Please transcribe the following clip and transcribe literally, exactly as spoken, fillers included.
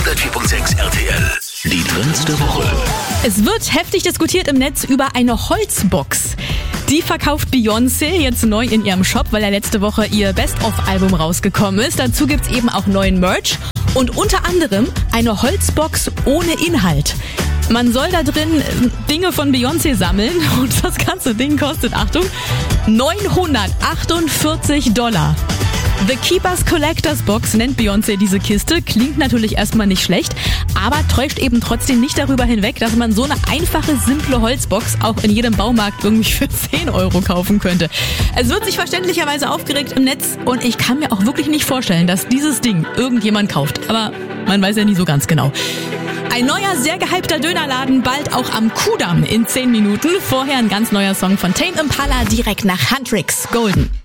hundertvier Komma sechs R T L. Die Trends der Woche. Es wird heftig diskutiert im Netz über eine Holzbox. Die verkauft Beyoncé jetzt neu in ihrem Shop, weil ja letzte Woche ihr Best-of-Album rausgekommen ist. Dazu gibt's eben auch neuen Merch und unter anderem eine Holzbox ohne Inhalt. Man soll da drin Dinge von Beyoncé sammeln und das ganze Ding kostet, Achtung, neunhundertachtundvierzig Dollar. The Keepers Collectors Box nennt Beyoncé diese Kiste. Klingt natürlich erstmal nicht schlecht, aber täuscht eben trotzdem nicht darüber hinweg, dass man so eine einfache, simple Holzbox auch in jedem Baumarkt irgendwie für zehn Euro kaufen könnte. Es wird sich verständlicherweise aufgeregt im Netz und ich kann mir auch wirklich nicht vorstellen, dass dieses Ding irgendjemand kauft. Aber man weiß ja nie so ganz genau. Ein neuer, sehr gehypter Dönerladen, bald auch am Kudamm in zehn Minuten. Vorher ein ganz neuer Song von Tame Impala direkt nach Huntrix, Golden.